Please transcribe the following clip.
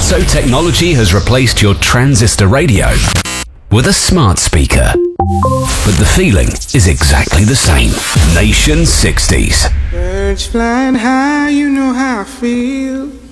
So technology has replaced your transistor radio with a smart speaker. But the feeling is exactly the same. Nation 60s. Birds flying high, you know how I feel.